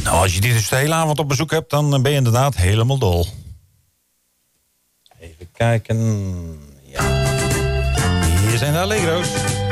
Nou, als je die dus de hele avond op bezoek hebt, dan ben je inderdaad helemaal dol. Even kijken. Ja. Hier zijn de Allegro's.